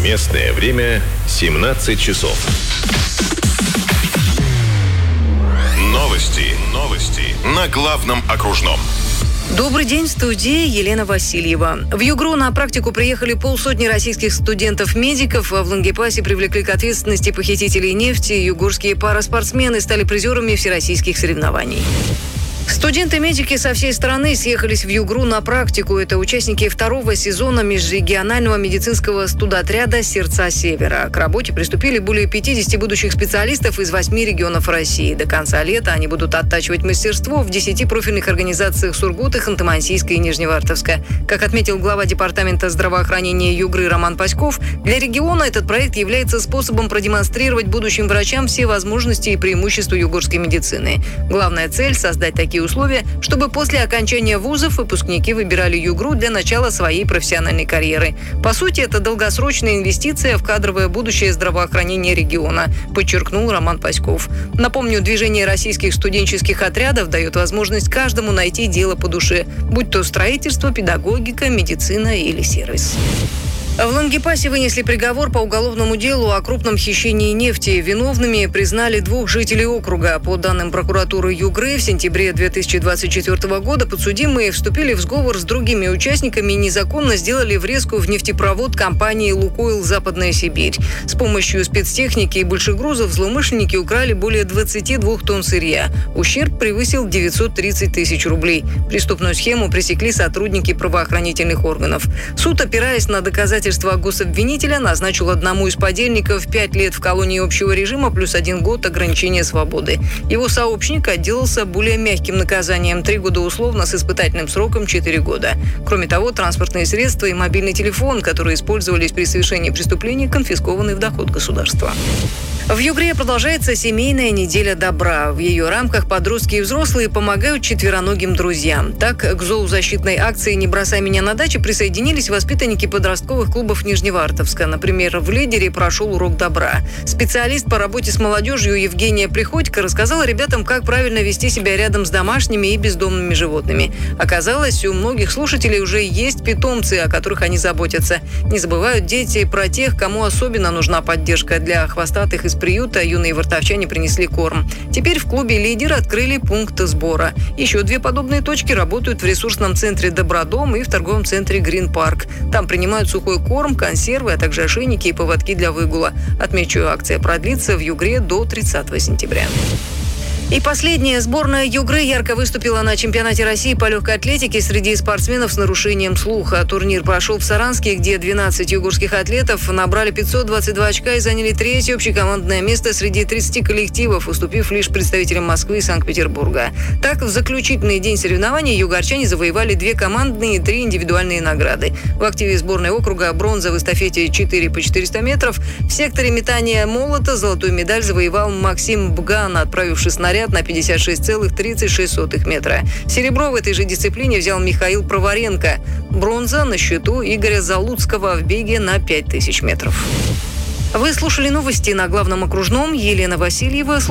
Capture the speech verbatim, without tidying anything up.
Местное время семнадцать часов. Новости. Новости. На главном окружном. Добрый день, в студии Елена Васильева. В Югру на практику приехали полсотни российских студентов-медиков. В Лангепасе привлекли к ответственности похитителей нефти. Югорские параспортсмены стали призерами всероссийских соревнований. Студенты-медики со всей страны съехались в Югру на практику. Это участники второго сезона межрегионального медицинского студотряда «Сердца Севера». К работе приступили более пятидесяти будущих специалистов из восьми регионов России. До конца лета они будут оттачивать мастерство в десяти профильных организациях Сургута, Ханты-Мансийска и Нижневартовска. Как отметил глава департамента здравоохранения Югры Роман Паськов, для региона этот проект является способом продемонстрировать будущим врачам все возможности и преимущества югорской медицины. Главная цель – создать такие условия, чтобы после окончания вузов выпускники выбирали Югру для начала своей профессиональной карьеры. По сути, это долгосрочная инвестиция в кадровое будущее здравоохранения региона, подчеркнул Роман Паськов. Напомню, движение российских студенческих отрядов дает возможность каждому найти дело по душе, будь то строительство, педагогика, медицина или сервис. В Лангепасе вынесли приговор по уголовному делу о крупном хищении нефти. Виновными признали двух жителей округа. По данным прокуратуры Югры, в сентябре две тысячи двадцать четвёртого года подсудимые вступили в сговор с другими участниками и незаконно сделали врезку в нефтепровод компании «Лукойл Западная Сибирь». С помощью спецтехники и большегрузов злоумышленники украли более двадцати двух тонн сырья. Ущерб превысил девятьсот тридцать тысяч рублей. Преступную схему пресекли сотрудники правоохранительных органов. Суд, опираясь на доказательства гособвинителя, назначил одному из подельников пять лет в колонии общего режима плюс один год ограничения свободы. Его сообщник отделался более мягким наказанием – три года условно с испытательным сроком четыре года. Кроме того, транспортные средства и мобильный телефон, которые использовались при совершении преступления, конфискованы в доход государства. В Югре продолжается семейная неделя добра. В ее рамках подростки и взрослые помогают четвероногим друзьям. Так, к зоозащитной акции «Не бросай меня на даче» присоединились воспитанники подростковых клубов Нижневартовска. Например, в «Лидере» прошел урок добра. Специалист по работе с молодежью Евгения Приходько рассказала ребятам, как правильно вести себя рядом с домашними и бездомными животными. Оказалось, у многих слушателей уже есть питомцы, о которых они заботятся. Не забывают дети про тех, кому особенно нужна поддержка. Для хвостатых из приюта юные вартовчане принесли корм. Теперь в клубе «Лидер» открыли пункт сбора. Еще две подобные точки работают в ресурсном центре «Добродом» и в торговом центре «Грин Парк». Там принимают сухой корм, консервы, а также ошейники и поводки для выгула. Отмечу, акция продлится в Югре до тридцатого сентября. И последняя. Сборная Югры ярко выступила на чемпионате России по легкой атлетике среди спортсменов с нарушением слуха. Турнир прошел в Саранске, где двенадцать югорских атлетов набрали пятьсот двадцать два очка и заняли третье общекомандное место среди тридцати коллективов, уступив лишь представителям Москвы и Санкт-Петербурга. Так, в заключительный день соревнований югорчане завоевали две командные и три индивидуальные награды. В активе сборной округа бронза в эстафете четыре по четыреста метров. В секторе метания молота золотую медаль завоевал Максим Бган, отправивший снаряд на пятьдесят шесть целых тридцать шесть сотых метра. Серебро в этой же дисциплине взял Михаил Проворенко. Бронза на счету Игоря Залуцкого в беге на пять тысяч метров. Вы слушали новости на главном окружном. Елена Васильева.